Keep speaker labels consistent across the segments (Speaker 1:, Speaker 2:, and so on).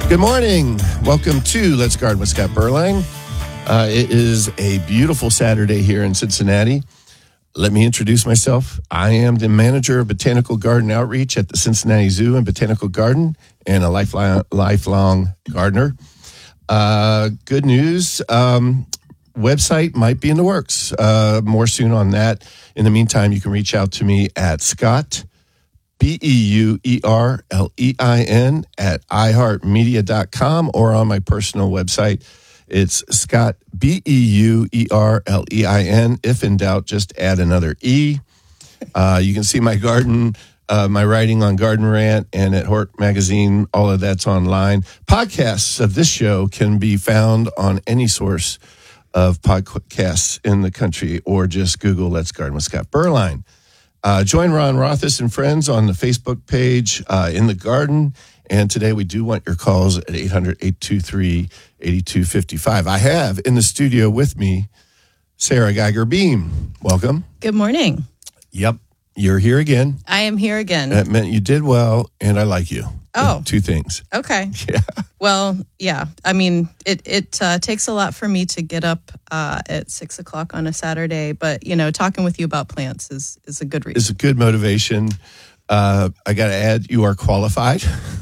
Speaker 1: Good morning. Welcome to Let's Garden with Scott Berline. It is a beautiful Saturday here in Cincinnati. Let me introduce myself. I am the manager of Botanical Garden Outreach at the Cincinnati Zoo and Botanical Garden and a lifelong gardener. Good news. Website might be in the works. More soon on that. In the meantime, you can reach out to me at Scott, BEUERLEIN at iHeartMedia.com or on my personal website. It's Scott, BEUERLEIN. If in doubt, just add another E. You can see my garden, my writing on Garden Rant and at Hort Magazine. All of that's online. Podcasts of this show can be found on any source of podcasts in the country, or just Google Let's Garden with Scott Berline. Join Ron Rothis and friends on the Facebook page, In the Garden. And today we do want your calls at 800-823-8255. I have in the studio with me Sarah Geiger-Beam. Welcome.
Speaker 2: Good morning.
Speaker 1: Yep, you're here again.
Speaker 2: I am here again.
Speaker 1: That meant you did well, and I like you.
Speaker 2: Oh.
Speaker 1: Two things.
Speaker 2: Okay.
Speaker 1: Yeah.
Speaker 2: Well, yeah. I mean, it takes a lot for me to get up at 6 o'clock on a Saturday, but, talking with you about plants is a good reason.
Speaker 1: It's a good motivation. I got to add, you are qualified.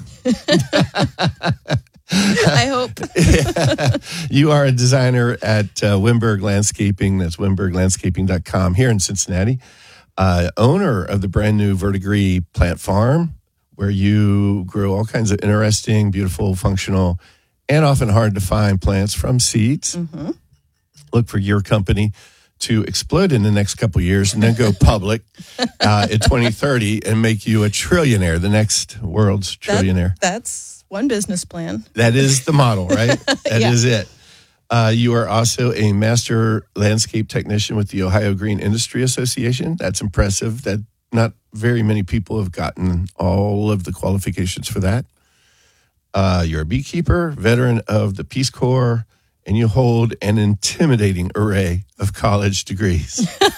Speaker 2: I hope.
Speaker 1: Yeah. You are a designer at Wimberg Landscaping. That's WimbergLandscaping.com here in Cincinnati. Owner of the brand new Verdigris Plant Farm, where you grow all kinds of interesting, beautiful, functional, and often hard to find plants from seeds. Mm-hmm. Look for your company to explode in the next couple of years and then go public at 2030 and make you a trillionaire, the next world's trillionaire.
Speaker 2: That's one business plan.
Speaker 1: That is the model, right? That
Speaker 2: Yeah.
Speaker 1: is it. You are also a master landscape technician with the Ohio Green Industry Association. That's impressive. That not very many people have gotten all of the qualifications for that. You're a beekeeper, veteran of the Peace Corps, and you hold an intimidating array of college degrees.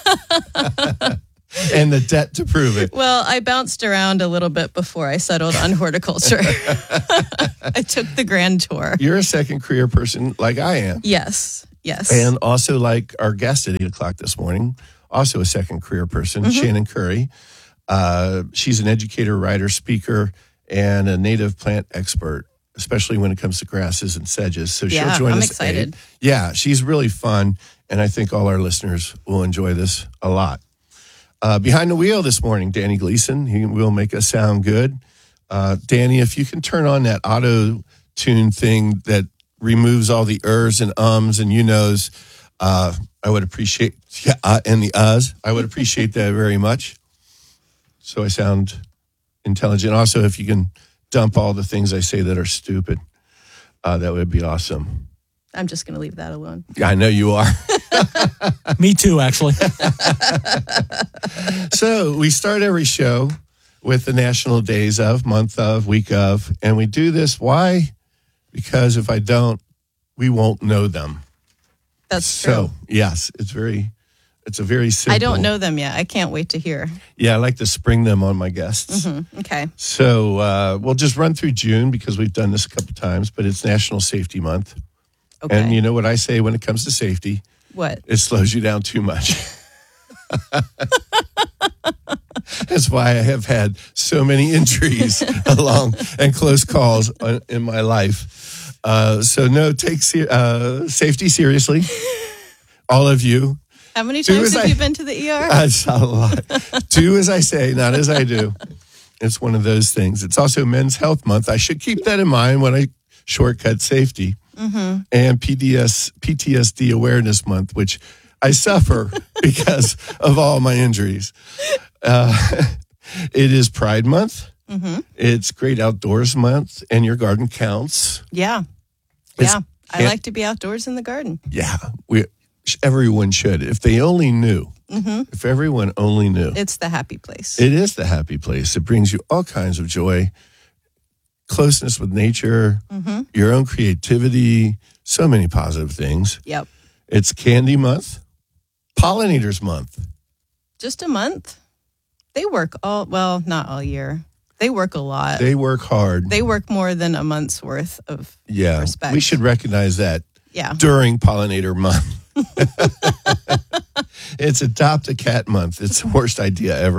Speaker 1: And the debt to prove it.
Speaker 2: Well, I bounced around a little bit before I settled on horticulture. I took the grand tour.
Speaker 1: You're a second career person like I am.
Speaker 2: Yes.
Speaker 1: And also like our guest at 8 o'clock this morning, also a second career person,
Speaker 2: Mm-hmm.
Speaker 1: Shannon Curry. She's an educator, writer, speaker, and a native plant expert, especially when it comes to grasses and sedges. So she'll join
Speaker 2: I'm
Speaker 1: us.
Speaker 2: excited.
Speaker 1: Yeah, she's really fun, and I think all our listeners will enjoy this a lot. Behind the wheel this morning, Danny Gleason. He will make us sound good. Danny, if you can turn on that auto-tune thing that removes all the ers and ums and you-knows, I would appreciate, and the uhs. I would appreciate that very much. So I sound intelligent. Also, if you can dump all the things I say that are stupid, that would be awesome.
Speaker 2: I'm just going to leave that alone.
Speaker 1: I know you are.
Speaker 3: Me too, actually.
Speaker 1: So we start every show with the national days of, month of, week of, and we do this. Why? Because if I don't, we won't know them.
Speaker 2: That's true.
Speaker 1: So, yes, it's a very simple.
Speaker 2: I don't know them yet. I can't wait to hear.
Speaker 1: Yeah, I like to spring them on my guests.
Speaker 2: Mm-hmm. Okay.
Speaker 1: So we'll just run through June because we've done this a couple times, but it's National Safety Month.
Speaker 2: Okay.
Speaker 1: And you know what I say when it comes to safety?
Speaker 2: What?
Speaker 1: It slows you down too much. That's why I have had so many injuries along and close calls in my life. So no, take safety seriously. All of you.
Speaker 2: How many times have you been to the ER?
Speaker 1: That's a lot. Do as I say, not as I do. It's one of those things. It's also Men's Health Month. I should keep that in mind when I shortcut safety. Mm-hmm. And PTSD Awareness Month, which I suffer because of all my injuries. It is Pride Month. Mm-hmm. It's Great Outdoors Month, and your garden counts.
Speaker 2: Yeah. I like to be outdoors in the garden.
Speaker 1: Yeah, everyone should. If they only knew. Mm-hmm. If everyone only knew.
Speaker 2: It's the happy place.
Speaker 1: It is the happy place. It brings you all kinds of joy, closeness with nature, mm-hmm. your own creativity, so many positive things.
Speaker 2: Yep.
Speaker 1: It's Candy Month, Pollinators Month.
Speaker 2: Just a month? They work not all year. They work a lot.
Speaker 1: They work hard.
Speaker 2: They work more than a month's worth of
Speaker 1: Yeah.
Speaker 2: respect.
Speaker 1: We should recognize that
Speaker 2: Yeah.
Speaker 1: during Pollinator Month. It's Adopt a Cat Month. It's the worst idea ever.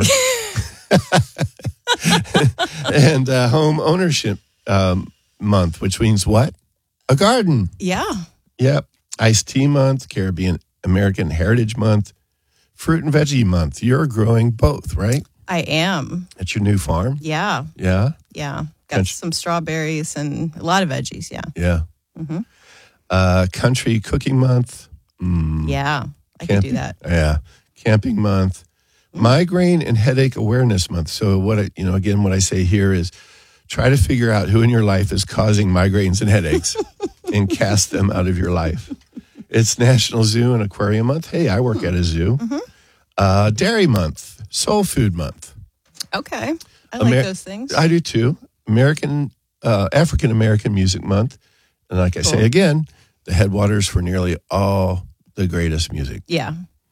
Speaker 1: And Home Ownership Month, which means what? A garden.
Speaker 2: Yeah.
Speaker 1: Yep. Iced Tea Month, Caribbean American Heritage Month, Fruit and Veggie Month. You're growing both, right?
Speaker 2: I am.
Speaker 1: At your new farm?
Speaker 2: Yeah.
Speaker 1: Yeah.
Speaker 2: Yeah. Got
Speaker 1: Country-
Speaker 2: some strawberries and a lot of veggies. Yeah.
Speaker 1: Yeah. Country Cooking Month.
Speaker 2: Yeah. I can do that.
Speaker 1: Yeah. Camping Month. Migraine and Headache Awareness Month. So what I say here is try to figure out who in your life is causing migraines and headaches and cast them out of your life. It's National Zoo and Aquarium Month. Hey, I work at a zoo. Dairy Month. Soul Food Month.
Speaker 2: Okay. I like those things.
Speaker 1: I do too. African American Music Month. And like I say again, the headwaters for nearly all the greatest music.
Speaker 2: Yeah.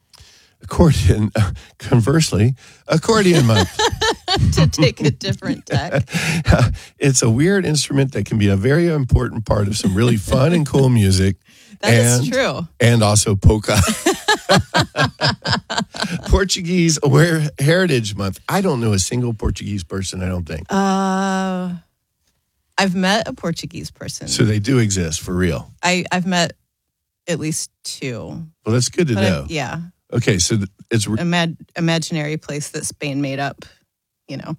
Speaker 1: Conversely, Accordion Month.
Speaker 2: To take a different tack.
Speaker 1: It's a weird instrument that can be a very important part of some really fun and cool music.
Speaker 2: That is true.
Speaker 1: And also polka. Portuguese Heritage Month. I don't know a single Portuguese person, I don't think.
Speaker 2: I've met a Portuguese person.
Speaker 1: So they do exist for real.
Speaker 2: I've met at least two.
Speaker 1: Well, that's good to know.
Speaker 2: Yeah.
Speaker 1: Okay, so it's
Speaker 2: Imaginary place that Spain made up, you know.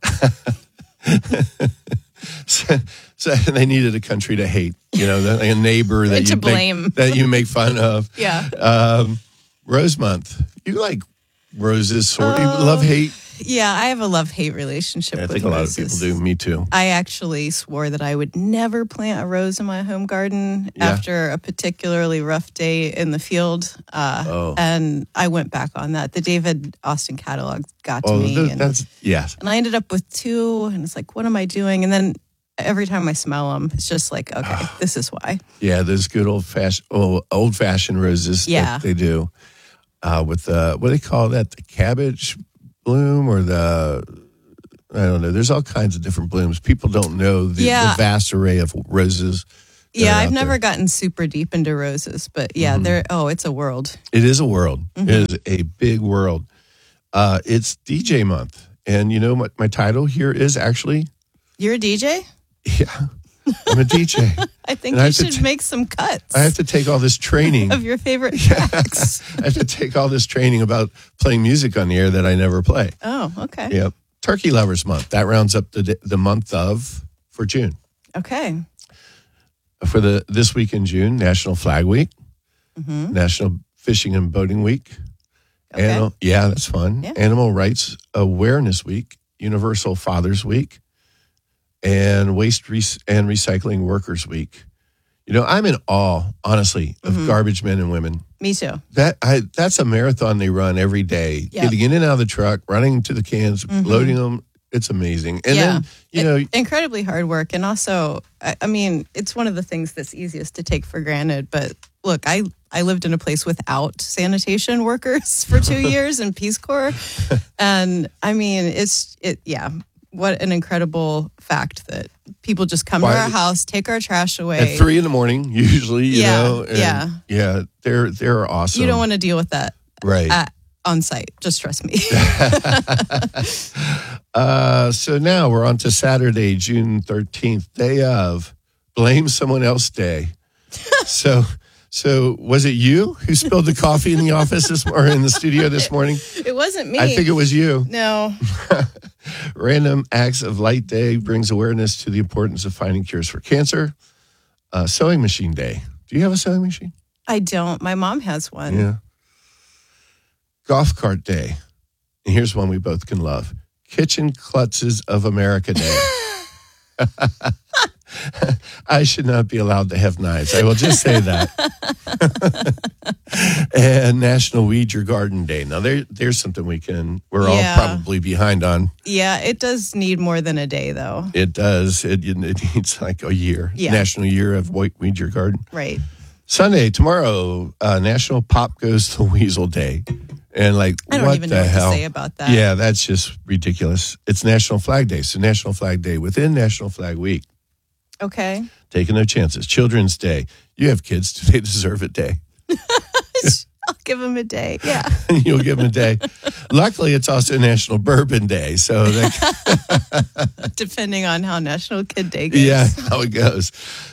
Speaker 1: so they needed a country to hate, a neighbor that
Speaker 2: to blame.
Speaker 1: that you make fun of.
Speaker 2: Yeah.
Speaker 1: Rose Month. You like roses, sort. You love hate.
Speaker 2: Yeah, I have a love-hate relationship with
Speaker 1: I think a lot of
Speaker 2: roses.
Speaker 1: people do. Me too.
Speaker 2: I actually swore that I would never plant a rose in my home garden after a particularly rough day in the field. And I went back on that. The David Austin catalog got to me. And I ended up with two, and it's like, what am I doing? And then every time I smell them, it's just like, okay, this is why.
Speaker 1: Yeah, those good old-fashioned roses that they do with what do they call that? The cabbage bloom or I don't know. There's all kinds of different blooms. People don't know the vast array of roses.
Speaker 2: Yeah, I've never gotten super deep into roses, but it's a world.
Speaker 1: It is a world. It is a big world. It's DJ month. And you know what my title here is actually?
Speaker 2: You're a DJ?
Speaker 1: Yeah, I'm a DJ.
Speaker 2: I think you should make some cuts.
Speaker 1: I have to take all this training.
Speaker 2: Of your favorite tracks.
Speaker 1: I have to take all this training about playing music on the air that I never play.
Speaker 2: Oh, okay.
Speaker 1: Yep. Turkey Lovers Month. That rounds up the month for June.
Speaker 2: Okay.
Speaker 1: For this week in June, National Flag Week, National Fishing and Boating Week.
Speaker 2: Okay.
Speaker 1: That's fun.
Speaker 2: Yeah.
Speaker 1: Animal Rights Awareness Week, Universal Fathers Week, and Waste and Recycling Workers Week. I'm in awe, honestly, of garbage men and women.
Speaker 2: Me too.
Speaker 1: That's a marathon they run every day, getting in and out of the truck, running to the cans, loading them. It's amazing. And then,
Speaker 2: incredibly hard work. And also, I mean, it's one of the things that's easiest to take for granted. But look, I lived in a place without sanitation workers for 2 years in Peace Corps. And I mean, what an incrable fact that people just come to our house, take our trash away.
Speaker 1: At 3 a.m, usually,
Speaker 2: Yeah,
Speaker 1: they're awesome.
Speaker 2: You don't want to deal with that
Speaker 1: right
Speaker 2: on site. Just trust me.
Speaker 1: So now we're on to Saturday, June 13th, day of Blame Someone Else Day. So was it you who spilled the coffee in the office or in the studio this morning?
Speaker 2: It wasn't me.
Speaker 1: I think it was you.
Speaker 2: No.
Speaker 1: Random Acts of Light Day brings awareness to the importance of finding cures for cancer. Sewing Machine Day. Do you have a sewing machine?
Speaker 2: I don't. My mom has one.
Speaker 1: Yeah. Golf Cart Day. And here's one we both can love. Kitchen Klutzes of America Day. I should not be allowed to have knives. I will just say that. And National Weed Your Garden Day. Now, there's something we're all probably behind on.
Speaker 2: Yeah, it does need more than a day, though.
Speaker 1: It does. It needs like a year.
Speaker 2: Yeah.
Speaker 1: National Year of Weed Your Garden.
Speaker 2: Right.
Speaker 1: Sunday, tomorrow, National Pop Goes the Weasel Day. And like,
Speaker 2: I don't
Speaker 1: what
Speaker 2: even
Speaker 1: the
Speaker 2: know what
Speaker 1: hell?
Speaker 2: to say about that.
Speaker 1: Yeah, that's just ridiculous. It's National Flag Day. So National Flag Day within National Flag Week.
Speaker 2: Okay.
Speaker 1: Taking no chances. Children's Day. You have kids. Do they deserve a day?
Speaker 2: I'll give them a day. Yeah.
Speaker 1: You'll give them a day. Luckily, it's also National Bourbon Day. So, that,
Speaker 2: Depending on how National Kid Day goes.
Speaker 1: yeah, how it goes.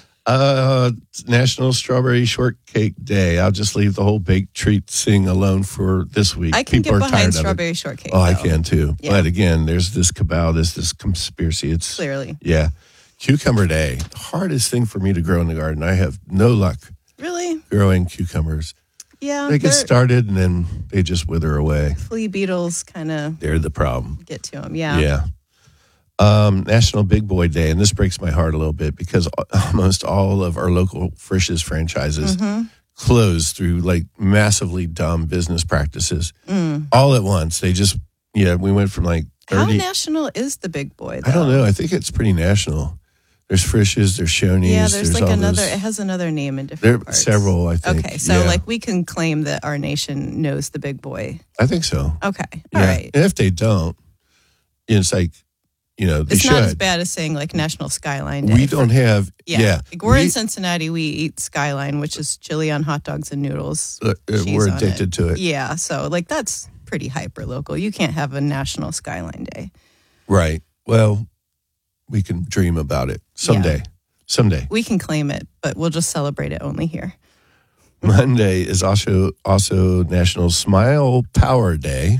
Speaker 1: National Strawberry Shortcake Day. I'll just leave the whole baked treat thing alone for this week.
Speaker 2: I can
Speaker 1: People
Speaker 2: get
Speaker 1: are
Speaker 2: behind
Speaker 1: tired
Speaker 2: strawberry
Speaker 1: of it.
Speaker 2: shortcake.
Speaker 1: Oh, I
Speaker 2: though.
Speaker 1: can too.
Speaker 2: Yeah.
Speaker 1: But again, there's this cabal, there's this conspiracy. It's
Speaker 2: Clearly.
Speaker 1: Yeah. Cucumber Day. Hardest thing for me to grow in the garden. I have no luck
Speaker 2: Really?
Speaker 1: growing cucumbers.
Speaker 2: Yeah.
Speaker 1: They get started and then they just wither away.
Speaker 2: Flea beetles kind of
Speaker 1: They're the problem.
Speaker 2: get to them. Yeah.
Speaker 1: Yeah. National Big Boy Day. And this breaks my heart a little bit because almost all of our local Frisch's franchises closed through like massively dumb business practices all at once. They just, we went from like 30.
Speaker 2: How national is the big boy, though?
Speaker 1: I don't know. I think it's pretty national. There's Frisch's, there's Shoney's.
Speaker 2: Yeah, there's like
Speaker 1: all
Speaker 2: another,
Speaker 1: those.
Speaker 2: it has another name in
Speaker 1: There
Speaker 2: different
Speaker 1: are
Speaker 2: parts.
Speaker 1: several, I think.
Speaker 2: Okay, so
Speaker 1: Yeah.
Speaker 2: like we can claim that our nation knows the big boy.
Speaker 1: I think so.
Speaker 2: Okay,
Speaker 1: Yeah.
Speaker 2: all right.
Speaker 1: And if they don't, it's like, they
Speaker 2: It's
Speaker 1: should.
Speaker 2: not as bad as saying like National Skyline Day.
Speaker 1: We don't have,
Speaker 2: Yeah. Like we're in
Speaker 1: we-
Speaker 2: Cincinnati, we eat Skyline, which is chili on hot dogs and noodles. cheese
Speaker 1: we're
Speaker 2: on
Speaker 1: addicted to it.
Speaker 2: Yeah, so like that's pretty hyper local. You can't have a National Skyline Day.
Speaker 1: Right. Well, we can dream about it someday. Someday.
Speaker 2: We can claim it, but we'll just celebrate it only here.
Speaker 1: Monday is also National Smile Power Day.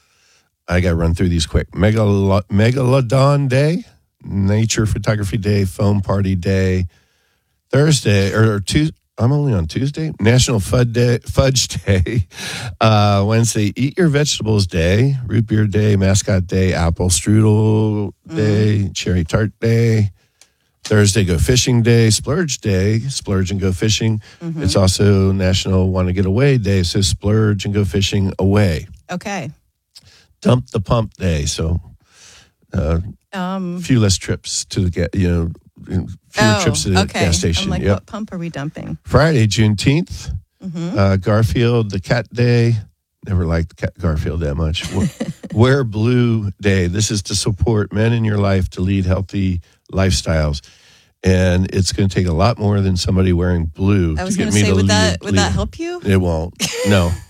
Speaker 1: I got to run through these quick. Megalodon Day, Nature Photography Day, Foam Party Day. Thursday, or Tuesday, I'm only on Tuesday. National Fudge Day. Wednesday, Eat Your Vegetables Day, Root Beer Day, Mascot Day, Apple Strudel Day, Cherry Tart Day. Thursday, Go Fishing Day, Splurge Day, splurge and go fishing. It's also National Want to Get Away Day, so splurge and go fishing away.
Speaker 2: Okay.
Speaker 1: Dump the Pump Day, so a few less trips to the fewer trips to the gas station.
Speaker 2: I'm like,
Speaker 1: Yep.
Speaker 2: what pump are we dumping?
Speaker 1: Friday, Juneteenth, Garfield the Cat Day. Never liked Garfield that much. Wear Blue Day. This is to support men in your life to lead healthy lifestyles. And it's going to take a lot more than somebody wearing blue
Speaker 2: I was
Speaker 1: to
Speaker 2: going
Speaker 1: get
Speaker 2: to
Speaker 1: me
Speaker 2: say,
Speaker 1: to
Speaker 2: would
Speaker 1: lead.
Speaker 2: that help you?
Speaker 1: It won't. No.